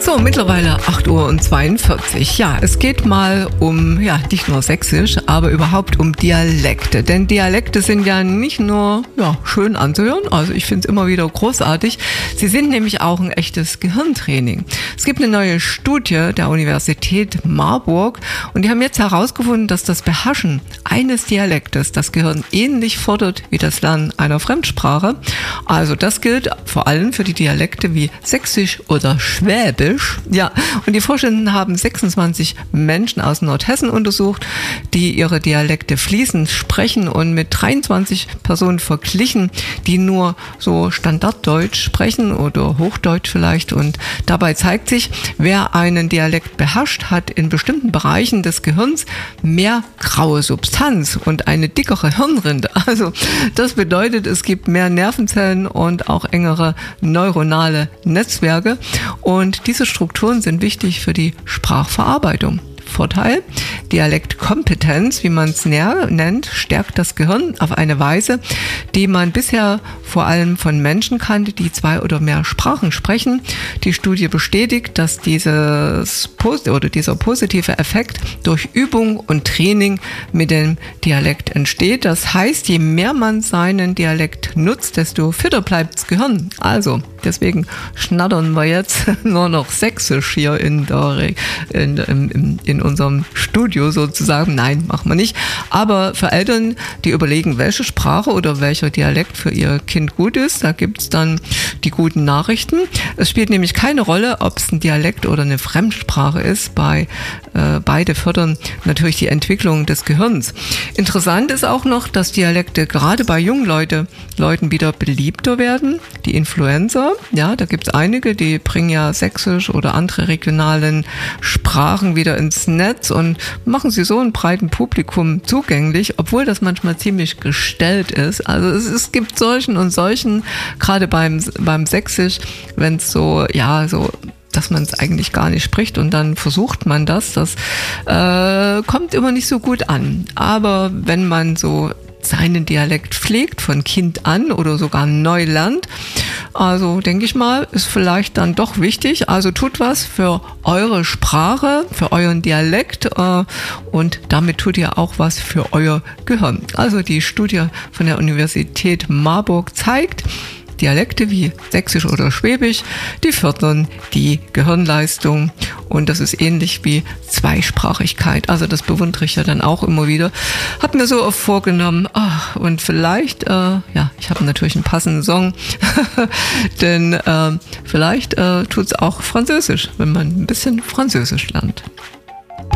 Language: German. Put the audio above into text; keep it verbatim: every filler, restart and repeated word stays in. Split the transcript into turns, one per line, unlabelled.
So, mittlerweile acht Uhr zweiundvierzig. Ja, es geht mal um, ja, nicht nur Sächsisch, aber überhaupt um Dialekte. Denn Dialekte sind ja nicht nur, ja, schön anzuhören, also ich finde es immer wieder großartig. Sie sind nämlich auch ein echtes Gehirntraining. Es gibt eine neue Studie der Universität Marburg und die haben jetzt herausgefunden, dass das Beherrschen eines Dialektes das Gehirn ähnlich fordert wie das Lernen einer Fremdsprache. Also das gilt vor allem für die Dialekte wie Sächsisch oder Schwäbisch. Ja, und die Forschenden haben sechsundzwanzig Menschen aus Nordhessen untersucht, die ihre Dialekte fließend sprechen und mit dreiundzwanzig Personen verglichen, die nur so Standarddeutsch sprechen oder Hochdeutsch vielleicht. Und dabei zeigt sich, wer einen Dialekt beherrscht, hat in bestimmten Bereichen des Gehirns mehr graue Substanz und eine dickere Hirnrinde. Also das bedeutet, es gibt mehr Nervenzellen und auch engere neuronale Netzwerke. Und diese Strukturen sind wichtig für die Sprachverarbeitung. Vorteil: Dialektkompetenz, wie man es nennt, stärkt das Gehirn auf eine Weise, die man bisher vor allem von Menschen kannte, die zwei oder mehr Sprachen sprechen. Die Studie bestätigt, dass dieses oder dieser positive Effekt durch Übung und Training mit dem Dialekt entsteht. Das heißt, je mehr man seinen Dialekt nutzt, desto fitter bleibt das Gehirn. Also deswegen schnattern wir jetzt nur noch Sächsisch hier in, der, in, in, in unserem Studio sozusagen. Nein, machen wir nicht. Aber für Eltern, die überlegen, welche Sprache oder welcher Dialekt für ihr Kind gut ist, da gibt es dann die guten Nachrichten. Es spielt nämlich keine Rolle, ob es ein Dialekt oder eine Fremdsprache ist. Bei äh, beide fördern natürlich die Entwicklung des Gehirns. Interessant ist auch noch, dass Dialekte gerade bei jungen Leute, Leuten wieder beliebter werden. Die Influencer, ja, da gibt es einige, die bringen ja Sächsisch oder andere regionalen Sprachen wieder ins Netz und machen sie so einem breiten Publikum zugänglich, obwohl das manchmal ziemlich gestellt ist. Also es, es gibt solchen und solchen, gerade beim, beim Sächsisch, wenn es so, ja, so dass man es eigentlich gar nicht spricht und dann versucht man das, das äh, kommt immer nicht so gut an. Aber wenn man so seinen Dialekt pflegt, von Kind an oder sogar neu lernt, also denke ich mal, ist vielleicht dann doch wichtig. Also tut was für eure Sprache, für euren Dialekt äh, und damit tut ihr auch was für euer Gehirn. Also die Studie von der Universität Marburg zeigt, Dialekte wie Sächsisch oder Schwäbisch, die fördern die Gehirnleistung und das ist ähnlich wie Zweisprachigkeit. Also das bewundere ich ja dann auch immer wieder. Hab mir so oft vorgenommen, ach, und vielleicht, äh, ja, ich habe natürlich einen passenden Song, denn äh, vielleicht äh, tut es auch Französisch, wenn man ein bisschen Französisch lernt.